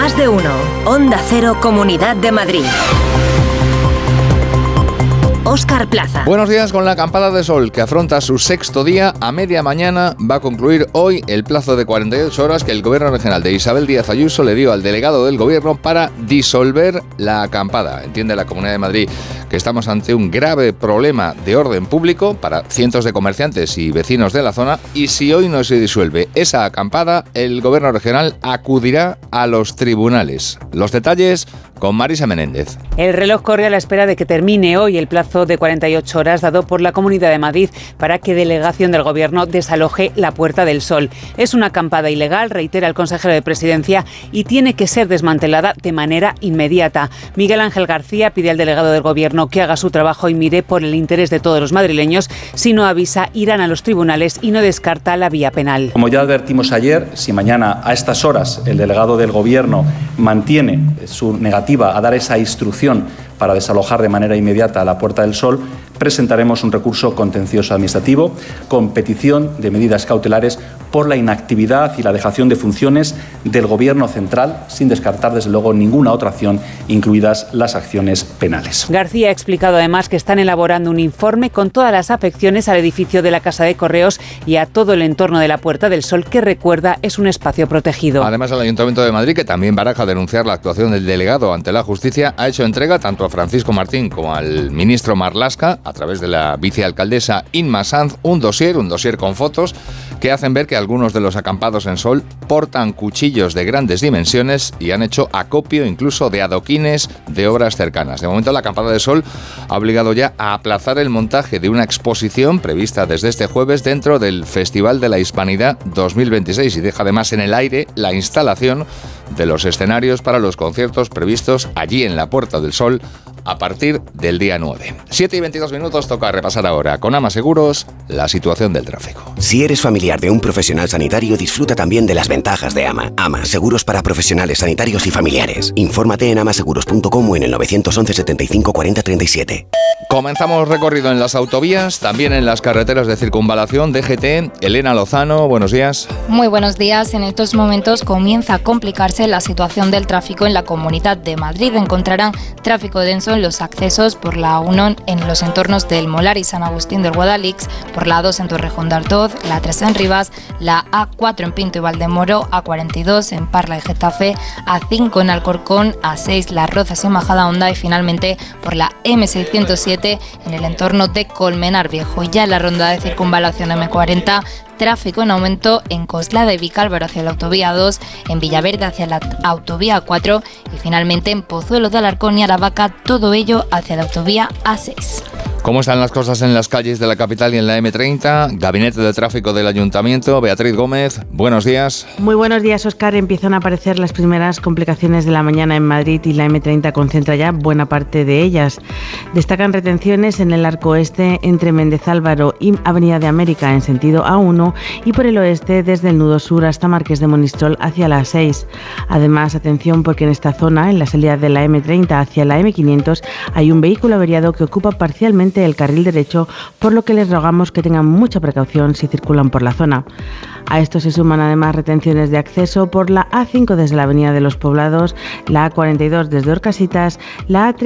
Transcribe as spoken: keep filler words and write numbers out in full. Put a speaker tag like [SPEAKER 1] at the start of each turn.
[SPEAKER 1] Más de uno. Onda Cero, Comunidad de Madrid. Óscar Plaza.
[SPEAKER 2] Buenos días. Con la acampada de sol que afronta su sexto día, a media mañana va a concluir hoy el plazo de cuarenta y ocho horas que el Gobierno regional de Isabel Díaz Ayuso le dio al delegado del Gobierno para disolver la acampada. Entiende la Comunidad de Madrid que estamos ante un grave problema de orden público para cientos de comerciantes y vecinos de la zona, y si hoy no se disuelve esa acampada, el Gobierno regional acudirá a los tribunales. Los detalles con Marisa Menéndez.
[SPEAKER 3] El reloj corre a la espera de que termine hoy el plazo de cuarenta y ocho horas dado por la Comunidad de Madrid para que delegación del Gobierno desaloje la Puerta del Sol. Es una acampada ilegal, reitera el consejero de Presidencia, y tiene que ser desmantelada de manera inmediata. Miguel Ángel García pide al delegado del Gobierno que haga su trabajo y mire por el interés de todos los madrileños. Si no avisa, irán a los tribunales y no descarta la vía penal.
[SPEAKER 4] Como ya advertimos ayer, si mañana a estas horas el delegado del Gobierno mantiene su negativa a dar esa instrucción para desalojar de manera inmediata a la Puerta del Sol, presentaremos un recurso contencioso administrativo con petición de medidas cautelares por la inactividad y la dejación de funciones del Gobierno central, sin descartar desde luego ninguna otra acción, incluidas las acciones penales.
[SPEAKER 3] García ha explicado además que están elaborando un informe con todas las afecciones al edificio de la Casa de Correos y a todo el entorno de la Puerta del Sol, que, recuerda, es un espacio protegido.
[SPEAKER 2] Además, el Ayuntamiento de Madrid, que también baraja denunciar la actuación del delegado ante la justicia, ha hecho entrega tanto a Francisco Martín como al ministro Marlaska, a través de la vicealcaldesa Inma Sanz, un dossier, un dossier con fotos que hacen ver que algunos de los acampados en Sol portan cuchillos de grandes dimensiones y han hecho acopio incluso de adoquines de obras cercanas. De momento, la acampada de Sol ha obligado ya a aplazar el montaje de una exposición prevista desde este jueves dentro del Festival de la Hispanidad dos mil veintiséis, y deja además en el aire la instalación de los escenarios para los conciertos previstos allí en la Puerta del Sol a partir del día nueve. siete y veintidós minutos, toca repasar ahora con Ama Seguros la situación del tráfico.
[SPEAKER 5] Si eres familiar de un profesional sanitario, disfruta también de las ventajas de Ama. Ama, seguros para profesionales sanitarios y familiares. Infórmate en amaseguros punto com o en el nueve once setenta y cinco cuarenta treinta y siete.
[SPEAKER 2] Comenzamos recorrido en las autovías, también en las carreteras de circunvalación. D G T, Elena Lozano, buenos días.
[SPEAKER 6] Muy buenos días. En estos momentos comienza a complicarse la situación del tráfico en la Comunidad de Madrid. Encontrarán tráfico denso en los accesos por la A uno en los entornos del Molar y San Agustín del Guadalix, por la A dos en Torrejón de Ardoz, la A tres en Rivas, la A cuatro en Pinto y Valdemoro, A cuarenta y dos en Parla y Getafe, A cinco en Alcorcón, A seis Las Rozas y Majadahonda, y finalmente por la eme seiscientos siete en el entorno de Colmenar Viejo. Ya en la ronda de circunvalación eme cuarenta, tráfico en aumento en Coslada y Vicálvaro hacia la autovía dos, en Villaverde hacia la autovía cuatro y finalmente en Pozuelo de Alarcón y Aravaca, todo ello hacia la autovía A seis.
[SPEAKER 2] ¿Cómo están las cosas en las calles de la capital y en la eme treinta? Gabinete de Tráfico del Ayuntamiento, Beatriz Gómez, buenos días.
[SPEAKER 7] Muy buenos días, Óscar. Empiezan a aparecer las primeras complicaciones de la mañana en Madrid y la eme treinta concentra ya buena parte de ellas. Destacan retenciones en el arco oeste entre Méndez Álvaro y Avenida de América en sentido A uno y por el oeste desde el nudo sur hasta Marqués de Monistrol hacia la A seis. Además, atención porque en esta zona, en la salida de la eme treinta hacia la eme quinientos, hay un vehículo averiado que ocupa parcialmente el carril derecho, por lo que les rogamos que tengan mucha precaución si circulan por la zona. A esto se suman además retenciones de acceso por la A cinco desde la Avenida de los Poblados, la A cuarenta y dos desde Orcasitas, la A tres